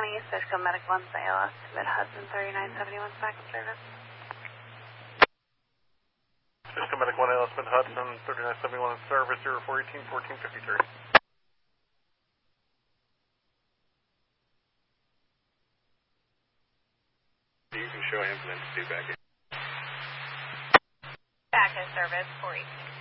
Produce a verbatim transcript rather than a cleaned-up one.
County, Cisco Medic one, Sayla, Mid Hudson thirty-nine seventy-one, backup service. Cisco Medic one, A L S Mid Hudson thirty-nine seventy-one, service zero four eighteen, fourteen fifty-three. You can show ambulance to back in. Backup service four eighteen.